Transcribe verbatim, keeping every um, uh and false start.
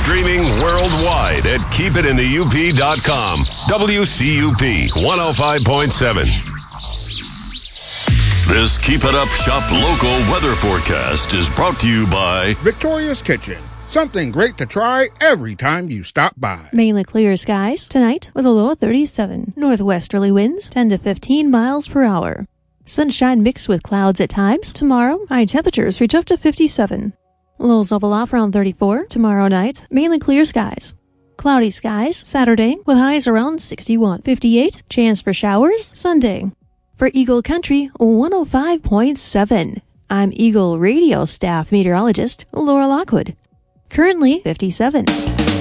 Streaming worldwide at keep it in the u p dot com. W C U P one oh five point seven. This Keep It Up Shop local weather forecast is brought to you by Victoria's Kitchen. Something great to try every time you stop by. Mainly clear skies tonight with a low of thirty-seven. Northwesterly winds ten to fifteen miles per hour. Sunshine mixed with clouds at times. Tomorrow, high temperatures reach up to fifty-seven. Lows level off around thirty-four. Tomorrow night, mainly clear skies. Cloudy skies Saturday with highs around sixty-one. fifty-eight, chance for showers Sunday. For Eagle Country one oh five point seven, I'm Eagle Radio staff meteorologist Laura Lockwood. Currently fifty-seven.